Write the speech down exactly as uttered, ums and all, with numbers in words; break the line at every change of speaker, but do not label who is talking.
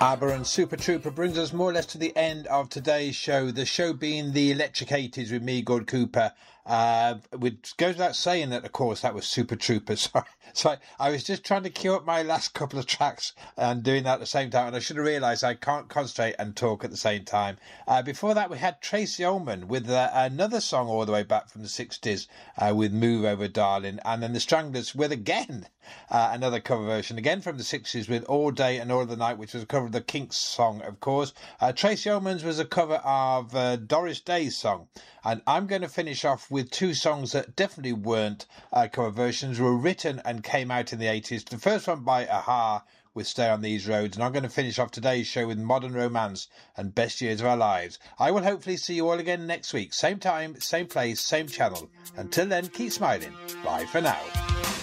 ABBA and Super Trooper brings us more or less to the end of today's show. The show being the Electric eighties with me, Gord Cooper. Uh, which goes without saying that, of course, that was Super Trooper. Sorry. So I was just trying to queue up my last couple of tracks and doing that at the same time. And I should have realised I can't concentrate and talk at the same time. Uh, before that, we had Tracy Ullman with uh, another song all the way back from the sixties uh, with Move Over Darling. And then the Stranglers with, again, uh, another cover version, again from the sixties with All Day and All the Night, which was a cover of the Kinks song, of course. Uh, Tracy Ullman's was a cover of uh, Doris Day's song. And I'm going to finish off with two songs that definitely weren't uh, cover versions, were written and came out in the eighties. The first one by Aha with Stay on These Roads. And I'm going to finish off today's show with Modern Romance and Best Years of Our Lives. I will hopefully see you all again next week. Same time, same place, same channel. Until then, keep smiling. Bye for now.